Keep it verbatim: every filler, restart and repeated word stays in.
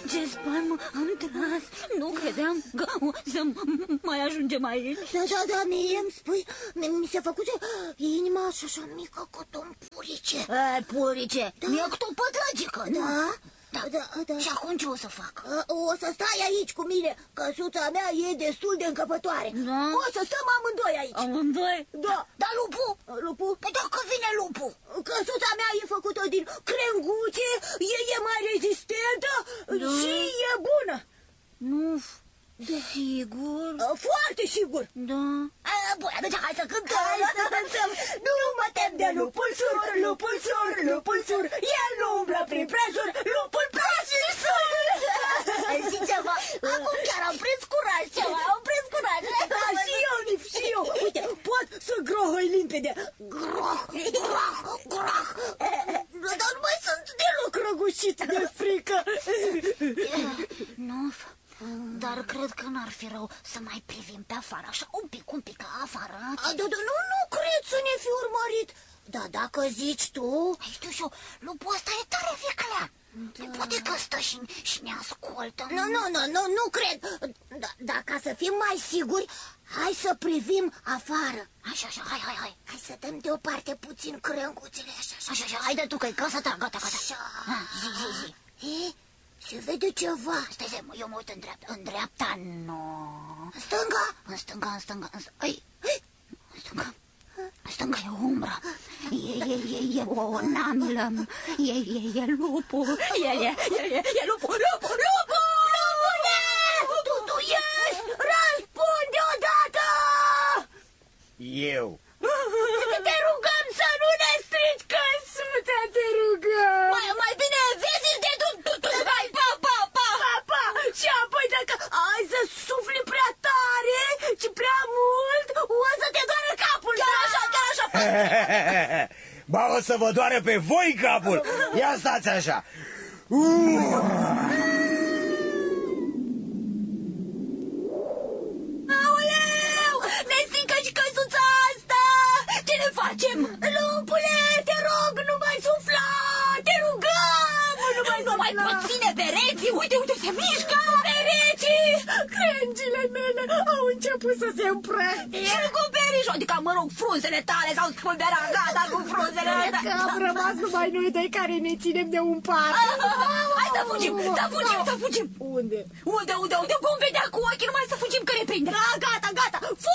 Ce spaimă am tras. Nu credeam că o să mai ajungem aici. Da, da, da, mie îmi spui, mi se făcuse inima așa mică cât un purice. E, purice, da. Mi-e cât o pătrăgică, da? Da, da, da. Și acum ce o să fac? O să stai aici cu mine, căsuța mea e destul de încăpătoare. Da? O să stăm amândoi aici. Amândoi? Da. Dar lupul? Lupul? Păi dacă vine lupul? Căsuța mea e făcută din crenguțe, e, e mai rezistentă, da. Și e bună. Nu, da. Sigur? Foarte sigur. Da. A, bun, atunci hai să cântăm. Hai să cântăm. Nu mă tem de lupul sur, lupul sur, lupul sur. El nu umblă prin prejur, lupul prejur sur. Știi ceva? Acum chiar am prins curaj ceva, am prins curaj. Da, și eu, Nif, și eu. Uite, pot să grohăi limpede. Groh, groh, groh. Dar nu mai sunt deloc răgușit de frică. Nu, dar cred că n-ar fi rău să mai privim pe afară, așa un pic, un pic afară. A, da, da, nu, nu cred să ne fi urmărit. Da, dacă zici tu... Ai, știu și eu, lupul ăsta e tare viclea. Da. Poate că stă și, și ne ascultă. Nu, nu, nu, nu, nu cred. Da, da, ca să fim mai siguri, hai să privim afară. Așa, așa, hai, hai, hai. Hai să dăm deoparte puțin crânguțele, așa, așa. Așa, așa, haide tu, că-i casa ta, gata, gata. Așa. Ha, zi, zi, zi. E? Se vede ceva. Stai, stai, eu mă uit în dreapta. În dreapta, nu. În stânga? În stânga, în stânga, în stânga. Ai, în stânga. În stânga e umbră. E, e, e, e o namlă. E, e, e lupul. E, e, e, e, e lupul, lupul, lupul! Lupule! Tu, tu ești? Răspunde odată! Eu. Te rugăm să nu ne strici căsuța, te rugăm! Mai, mai bine vezi de tu, tu, tu, hai, pa, pa, pa! Pa, pa! Și apoi dacă ai să sufli prea tare și prea mult, o să te doară capul, chiar da? așa, chiar așa! Ba, o să vă doară pe voi capul! Ia stați așa! Aoleu! Ne strică și căsuța asta! Ce ne facem? Lupule, te rog, nu mai sufla! Te rugăm! Nu mai Nu mai pot ține pereții! Uite, uite, se mișcă! pereții! Crengile mele au început să se împrăștie! Și cu perișul, adică, mă rog, frunzele tale s-au spulberat, gata cu frunzele astea! Că am rămas numai noi doi care ne ținem de un par! Hai să fugim, să fugim, să fugim! Unde? Unde, unde, unde? Vom vedea cu ochii, numai să fugim că ne prinde! Da, gata, gata!